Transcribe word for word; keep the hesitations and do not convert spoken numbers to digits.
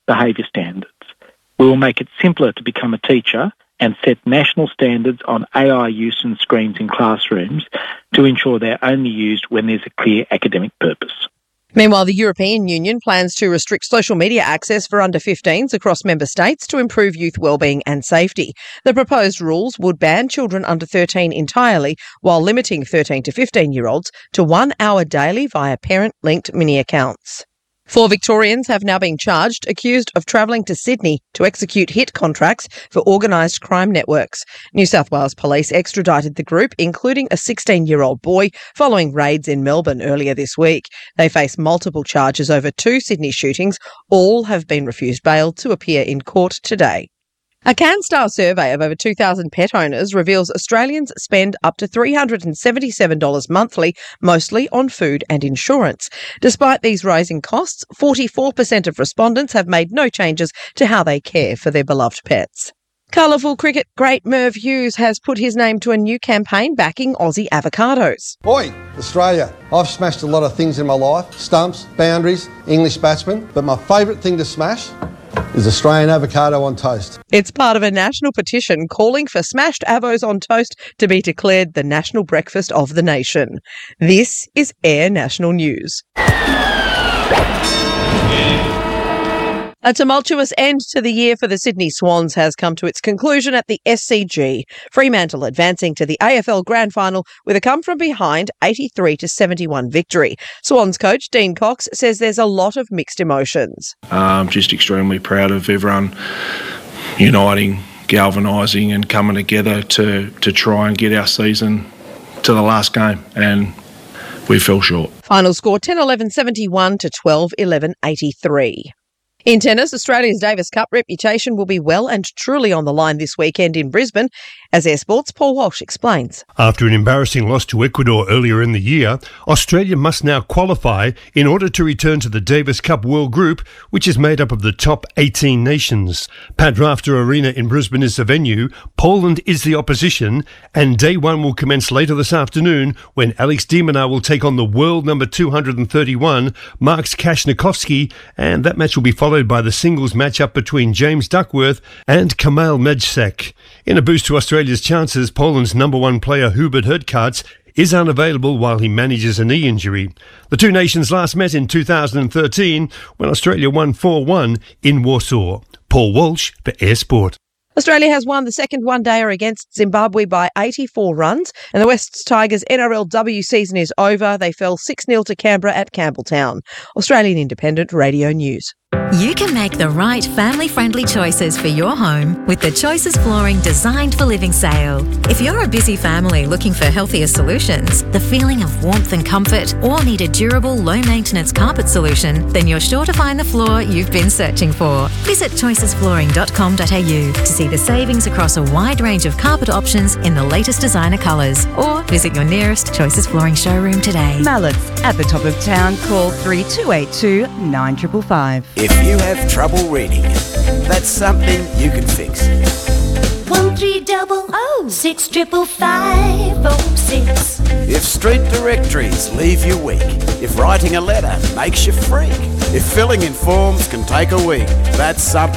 behaviour standards. We will make it simpler to become a teacher and set national standards on A I use and screens in classrooms to ensure they're only used when there's a clear academic purpose. Meanwhile, the European Union plans to restrict social media access for under fifteens across member states to improve youth wellbeing and safety. The proposed rules would ban children under thirteen entirely, while limiting thirteen to fifteen-year-olds to one hour daily via parent-linked mini-accounts. Four Victorians have now been charged, accused of travelling to Sydney to execute hit contracts for organised crime networks. New South Wales Police extradited the group, including a sixteen-year-old boy, following raids in Melbourne earlier this week. They face multiple charges over two Sydney shootings. All have been refused bail to appear in court today. A CanStar survey of over two thousand pet owners reveals Australians spend up to three hundred seventy-seven dollars monthly, mostly on food and insurance. Despite these rising costs, forty-four percent of respondents have made no changes to how they care for their beloved pets. Colourful cricket great Merv Hughes has put his name to a new campaign backing Aussie avocados. Oi, Australia. I've smashed a lot of things in my life, stumps, boundaries, English batsmen, but my favourite thing to smash is Australian avocado on toast. It's part of a national petition calling for smashed avos on toast to be declared the national breakfast of the nation. This is Air National News. A tumultuous end to the year for the Sydney Swans has come to its conclusion at the S C G. Fremantle advancing to the A F L Grand Final with a come-from-behind eighty-three to seventy-one victory. Swans coach Dean Cox says there's a lot of mixed emotions. I'm just extremely proud of everyone uniting, galvanising and coming together to, to try and get our season to the last game, and we fell short. Final score ten eleven seventy-one to twelve eleven eighty-three. In tennis, Australia's Davis Cup reputation will be well and truly on the line this weekend in Brisbane, as Air Sports' Paul Walsh explains. After an embarrassing loss to Ecuador earlier in the year, Australia must now qualify in order to return to the Davis Cup World Group, which is made up of the top eighteen nations. Pat Rafter Arena in Brisbane is the venue, Poland is the opposition, and day one will commence later this afternoon when Alex de Minaur will take on the world number two hundred thirty-one, Marks Kashnikovsky, and that match will be followed by the singles matchup between James Duckworth and Kamal Mejsek. In a boost to Australia's chances, Poland's number one player Hubert Hurkacz is unavailable while he manages a knee injury. The two nations last met in two thousand thirteen when Australia won four one in Warsaw. Paul Walsh for Air Sport. Australia has won the second one-dayer against Zimbabwe by eighty-four runs, and the West Tigers' N R L W season is over. They fell six nil to Canberra at Campbelltown. Australian Independent Radio News. You can make the right family-friendly choices for your home with the Choices Flooring Designed for Living sale. If you're a busy family looking for healthier solutions, the feeling of warmth and comfort, or need a durable, low-maintenance carpet solution, then you're sure to find the floor you've been searching for. Visit choices flooring dot com dot a u to see the savings across a wide range of carpet options in the latest designer colours, or visit your nearest Choices Flooring showroom today. Mallett's at the top of town. Call three two eight two, nine five five five. If you have trouble reading, that's something you can fix. One three double oh six triple five oh six. If street directories leave you weak, if writing a letter makes you freak, if filling in forms can take a week, that's something